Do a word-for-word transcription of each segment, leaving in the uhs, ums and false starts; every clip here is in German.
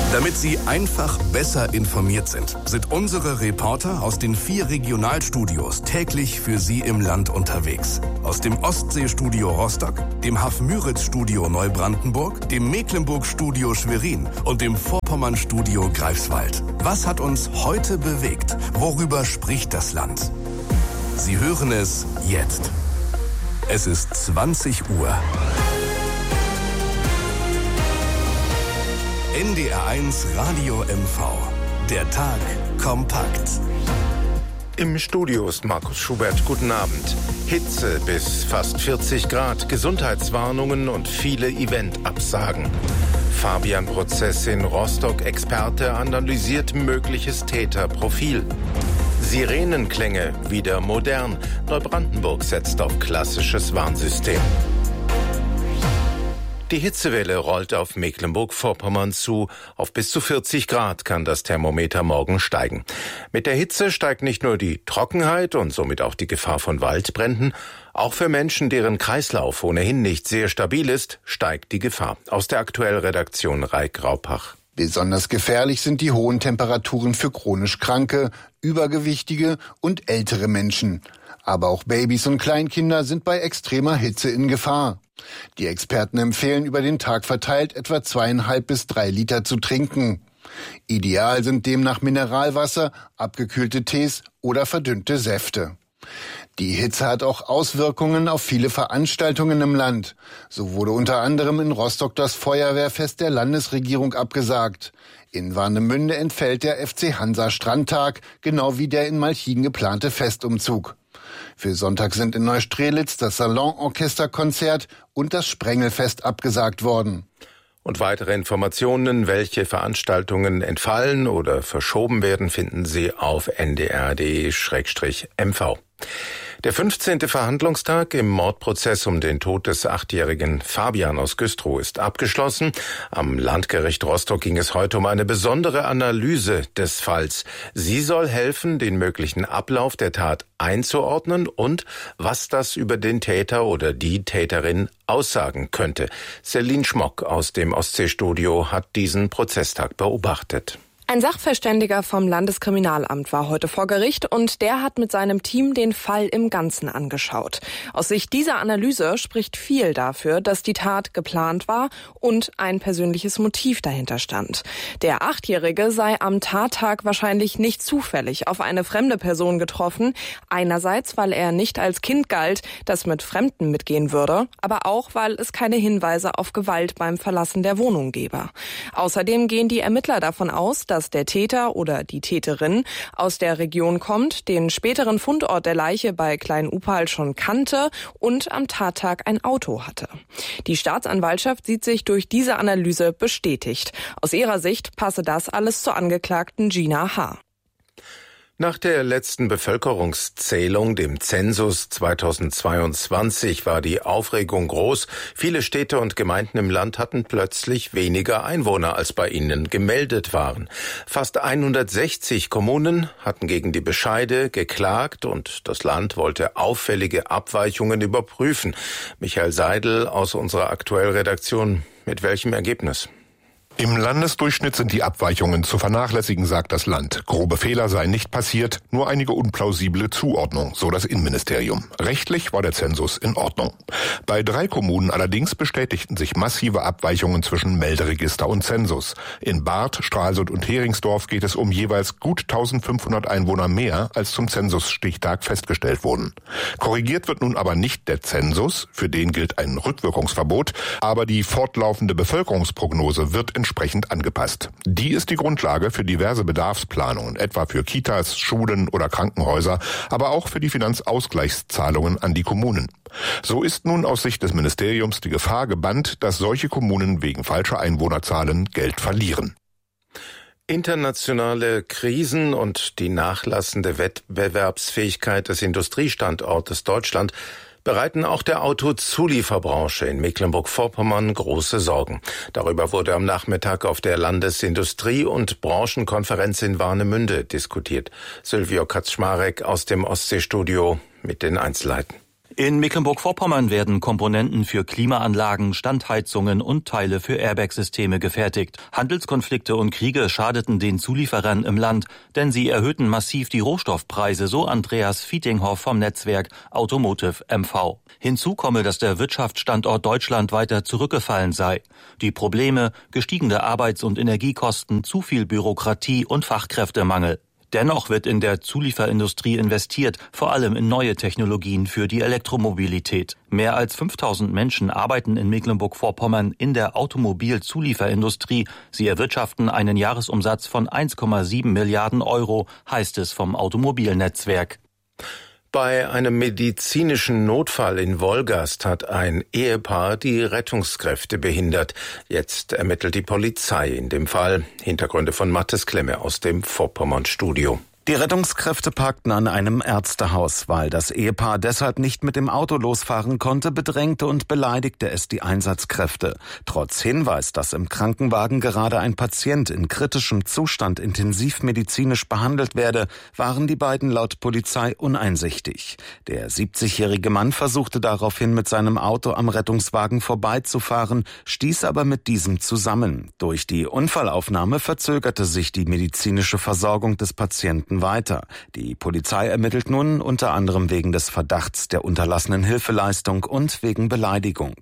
Damit Sie einfach besser informiert sind, sind unsere Reporter aus den vier Regionalstudios täglich für Sie im Land unterwegs. Aus dem Ostseestudio Rostock, dem Hafmüritz-Studio Neubrandenburg, dem Mecklenburg-Studio Schwerin und dem Vorpommern-Studio Greifswald. Was hat uns heute bewegt? Worüber spricht das Land? Sie hören es jetzt. Es ist zwanzig Uhr. N D R eins Radio M V. Der Tag kompakt. Im Studio ist Markus Schubert. Guten Abend. Hitze bis fast vierzig Grad, Gesundheitswarnungen und viele Eventabsagen. Fabian-Prozess in Rostock. Experte analysiert mögliches Täterprofil. Sirenenklänge wieder modern. Neubrandenburg setzt auf klassisches Warnsystem. Die Hitzewelle rollt auf Mecklenburg-Vorpommern zu. Auf bis zu vierzig Grad kann das Thermometer morgen steigen. Mit der Hitze steigt nicht nur die Trockenheit und somit auch die Gefahr von Waldbränden. Auch für Menschen, deren Kreislauf ohnehin nicht sehr stabil ist, steigt die Gefahr. Aus der Aktuell-Redaktion Raik Raupach. Besonders gefährlich sind die hohen Temperaturen für chronisch Kranke, Übergewichtige und ältere Menschen. Aber auch Babys und Kleinkinder sind bei extremer Hitze in Gefahr. Die Experten empfehlen, über den Tag verteilt etwa zweieinhalb bis drei Liter zu trinken. Ideal sind demnach Mineralwasser, abgekühlte Tees oder verdünnte Säfte. Die Hitze hat auch Auswirkungen auf viele Veranstaltungen im Land. So wurde unter anderem in Rostock das Feuerwehrfest der Landesregierung abgesagt. In Warnemünde entfällt der F C Hansa Strandtag, genau wie der in Malchin geplante Festumzug. Für Sonntag sind in Neustrelitz das Salonorchesterkonzert und das Sprengelfest abgesagt worden. Und weitere Informationen, welche Veranstaltungen entfallen oder verschoben werden, finden Sie auf n d r punkt d e slash m v. Der fünfzehnte Verhandlungstag im Mordprozess um den Tod des achtjährigen Fabian aus Güstrow ist abgeschlossen. Am Landgericht Rostock ging es heute um eine besondere Analyse des Falls. Sie soll helfen, den möglichen Ablauf der Tat einzuordnen und was das über den Täter oder die Täterin aussagen könnte. Celine Schmock aus dem Ostseestudio hat diesen Prozesstag beobachtet. Ein Sachverständiger vom Landeskriminalamt war heute vor Gericht und der hat mit seinem Team den Fall im Ganzen angeschaut. Aus Sicht dieser Analyse spricht viel dafür, dass die Tat geplant war und ein persönliches Motiv dahinter stand. Der Achtjährige sei am Tattag wahrscheinlich nicht zufällig auf eine fremde Person getroffen. Einerseits, weil er nicht als Kind galt, das mit Fremden mitgehen würde, aber auch, weil es keine Hinweise auf Gewalt beim Verlassen der Wohnung gebe. Außerdem gehen die Ermittler davon aus, dass dass der Täter oder die Täterin aus der Region kommt, den späteren Fundort der Leiche bei Klein-Upal schon kannte und am Tattag ein Auto hatte. Die Staatsanwaltschaft sieht sich durch diese Analyse bestätigt. Aus ihrer Sicht passe das alles zur Angeklagten Gina H. Nach der letzten Bevölkerungszählung, dem Zensus zweitausendzweiundzwanzig, war die Aufregung groß. Viele Städte und Gemeinden im Land hatten plötzlich weniger Einwohner, als bei ihnen gemeldet waren. Fast hundertsechzig Kommunen hatten gegen die Bescheide geklagt und das Land wollte auffällige Abweichungen überprüfen. Michael Seidel aus unserer Aktuell-Redaktion. Mit welchem Ergebnis? Im Landesdurchschnitt sind die Abweichungen zu vernachlässigen, sagt das Land. Grobe Fehler seien nicht passiert, nur einige unplausible Zuordnung, so das Innenministerium. Rechtlich war der Zensus in Ordnung. Bei drei Kommunen allerdings bestätigten sich massive Abweichungen zwischen Melderegister und Zensus. In Barth, Stralsund und Heringsdorf geht es um jeweils gut eintausendfünfhundert Einwohner mehr, als zum Zensusstichtag festgestellt wurden. Korrigiert wird nun aber nicht der Zensus, für den gilt ein Rückwirkungsverbot, aber die fortlaufende Bevölkerungsprognose wird entsprechend angepasst. Die ist die Grundlage für diverse Bedarfsplanungen, etwa für Kitas, Schulen oder Krankenhäuser, aber auch für die Finanzausgleichszahlungen an die Kommunen. So ist nun aus Sicht des Ministeriums die Gefahr gebannt, dass solche Kommunen wegen falscher Einwohnerzahlen Geld verlieren. Internationale Krisen und die nachlassende Wettbewerbsfähigkeit des Industriestandortes Deutschland bereiten auch der Autozulieferbranche in Mecklenburg-Vorpommern große Sorgen. Darüber wurde am Nachmittag auf der Landesindustrie- und Branchenkonferenz in Warnemünde diskutiert. Sylvio Kaczmarek aus dem Ostseestudio mit den Einzelheiten. In Mecklenburg-Vorpommern werden Komponenten für Klimaanlagen, Standheizungen und Teile für Airbag-Systeme gefertigt. Handelskonflikte und Kriege schadeten den Zulieferern im Land, denn sie erhöhten massiv die Rohstoffpreise, so Andreas Vietinghoff vom Netzwerk Automotive M V. Hinzu komme, dass der Wirtschaftsstandort Deutschland weiter zurückgefallen sei. Die Probleme: gestiegene Arbeits- und Energiekosten, zu viel Bürokratie und Fachkräftemangel. Dennoch wird in der Zulieferindustrie investiert, vor allem in neue Technologien für die Elektromobilität. Mehr als fünftausend Menschen arbeiten in Mecklenburg-Vorpommern in der Automobilzulieferindustrie. Sie erwirtschaften einen Jahresumsatz von eins Komma sieben Milliarden Euro, heißt es vom Automobilnetzwerk. Bei einem medizinischen Notfall in Wolgast hat ein Ehepaar die Rettungskräfte behindert. Jetzt ermittelt die Polizei in dem Fall. Hintergründe von Mathis Klemme aus dem Vorpommern-Studio. Die Rettungskräfte parkten an einem Ärztehaus. Weil das Ehepaar deshalb nicht mit dem Auto losfahren konnte, bedrängte und beleidigte es die Einsatzkräfte. Trotz Hinweis, dass im Krankenwagen gerade ein Patient in kritischem Zustand intensivmedizinisch behandelt werde, waren die beiden laut Polizei uneinsichtig. Der siebzigjährige Mann versuchte daraufhin mit seinem Auto am Rettungswagen vorbeizufahren, stieß aber mit diesem zusammen. Durch die Unfallaufnahme verzögerte sich die medizinische Versorgung des Patienten weiter. Die Polizei ermittelt nun unter anderem wegen des Verdachts der unterlassenen Hilfeleistung und wegen Beleidigung.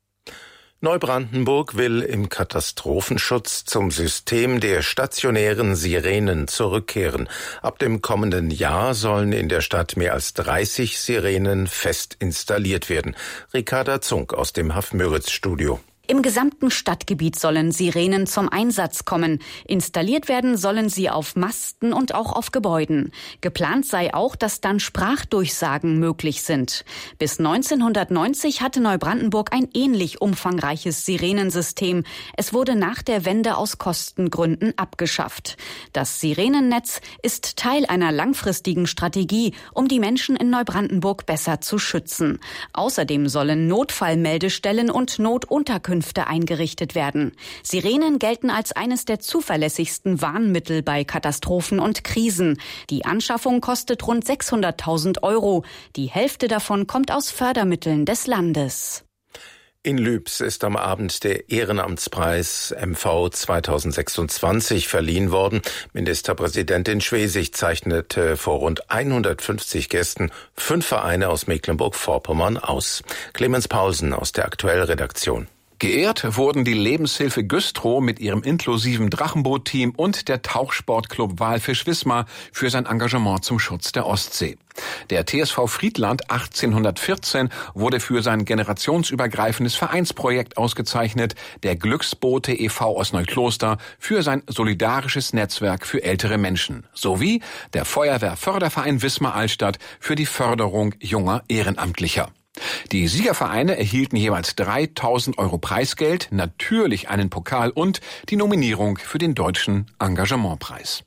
Neubrandenburg will im Katastrophenschutz zum System der stationären Sirenen zurückkehren. Ab dem kommenden Jahr sollen in der Stadt mehr als dreißig Sirenen fest installiert werden. Ricarda Zunk aus dem Haff-Müritz-Studio. Im gesamten Stadtgebiet sollen Sirenen zum Einsatz kommen. Installiert werden sollen sie auf Masten und auch auf Gebäuden. Geplant sei auch, dass dann Sprachdurchsagen möglich sind. Bis neunzehnhundertneunzig hatte Neubrandenburg ein ähnlich umfangreiches Sirenensystem. Es wurde nach der Wende aus Kostengründen abgeschafft. Das Sirenennetz ist Teil einer langfristigen Strategie, um die Menschen in Neubrandenburg besser zu schützen. Außerdem sollen Notfallmeldestellen und Notunterkünfte eingerichtet werden. Sirenen gelten als eines der zuverlässigsten Warnmittel bei Katastrophen und Krisen. Die Anschaffung kostet rund sechshunderttausend Euro. Die Hälfte davon kommt aus Fördermitteln des Landes. In Lübs ist am Abend der Ehrenamtspreis M V zweitausendsechsundzwanzig verliehen worden. Ministerpräsidentin Schwesig zeichnete vor rund hundertfünfzig Gästen fünf Vereine aus Mecklenburg-Vorpommern aus. Clemens Paulsen aus der Aktuell-Redaktion. Geehrt wurden die Lebenshilfe Güstrow mit ihrem inklusiven Drachenboot-Team und der Tauchsportclub Walfisch Wismar für sein Engagement zum Schutz der Ostsee. Der T S V Friedland achtzehnhundertvierzehn wurde für sein generationsübergreifendes Vereinsprojekt ausgezeichnet, der Glücksboote e V aus Neukloster für sein solidarisches Netzwerk für ältere Menschen, sowie der Feuerwehrförderverein Wismar-Altstadt für die Förderung junger Ehrenamtlicher. Die Siegervereine erhielten jeweils dreitausend Euro Preisgeld, natürlich einen Pokal und die Nominierung für den Deutschen Engagementpreis.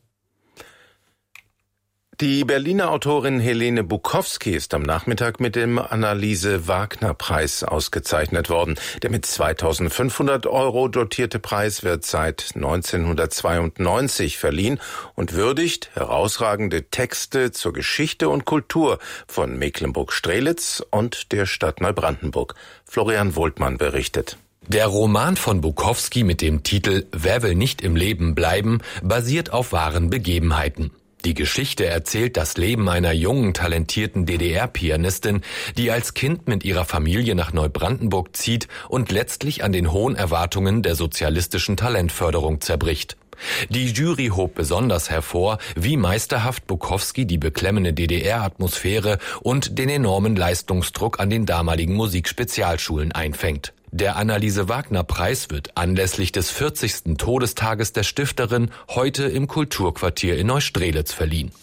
Die Berliner Autorin Helene Bukowski ist am Nachmittag mit dem Anneliese-Wagner-Preis ausgezeichnet worden. Der mit zweitausendfünfhundert Euro dotierte Preis wird seit neunzehnhundertzweiundneunzig verliehen und würdigt herausragende Texte zur Geschichte und Kultur von Mecklenburg-Strelitz und der Stadt Neubrandenburg. Florian Wohltmann berichtet. Der Roman von Bukowski mit dem Titel »Wer will nicht im Leben bleiben« basiert auf wahren Begebenheiten. Die Geschichte erzählt das Leben einer jungen, talentierten D D R-Pianistin, die als Kind mit ihrer Familie nach Neubrandenburg zieht und letztlich an den hohen Erwartungen der sozialistischen Talentförderung zerbricht. Die Jury hob besonders hervor, wie meisterhaft Bukowski die beklemmende D D R-Atmosphäre und den enormen Leistungsdruck an den damaligen Musikspezialschulen einfängt. Der Anneliese-Wagner-Preis wird anlässlich des vierzigsten Todestages der Stifterin heute im Kulturquartier in Neustrelitz verliehen.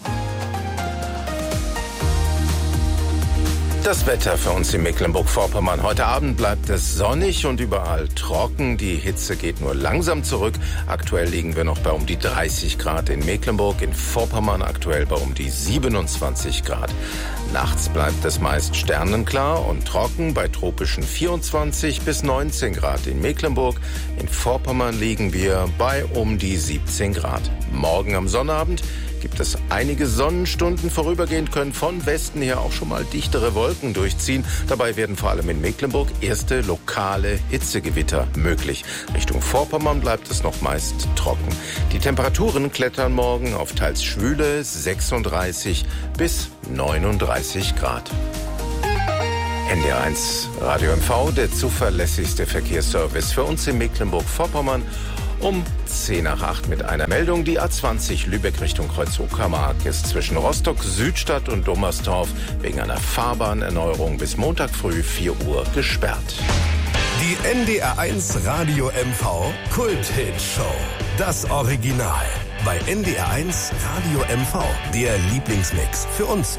Das Wetter für uns in Mecklenburg-Vorpommern. Heute Abend bleibt es sonnig und überall trocken. Die Hitze geht nur langsam zurück. Aktuell liegen wir noch bei um die dreißig Grad in Mecklenburg, in Vorpommern aktuell bei um die siebenundzwanzig Grad. Nachts bleibt es meist sternenklar und trocken bei tropischen vierundzwanzig bis neunzehn Grad in Mecklenburg. In Vorpommern liegen wir bei um die siebzehn Grad. Morgen am Sonnabend gibt es einige Sonnenstunden. Vorübergehend können von Westen her auch schon mal dichtere Wolken durchziehen. Dabei werden vor allem in Mecklenburg erste lokale Hitzegewitter möglich. Richtung Vorpommern bleibt es noch meist trocken. Die Temperaturen klettern morgen auf teils schwüle sechsunddreißig bis neununddreißig Grad. N D R eins Radio M V, der zuverlässigste Verkehrsservice für uns in Mecklenburg-Vorpommern. Um zehn nach acht mit einer Meldung. Die A zwanzig Lübeck Richtung Kreuz-Uckermark ist zwischen Rostock, Südstadt und Dommersdorf wegen einer Fahrbahnerneuerung bis Montag früh vier Uhr gesperrt. Die N D R eins Radio M V Kult-Hit-Show. Das Original. Bei N D R eins Radio M V. Der Lieblingsmix für uns.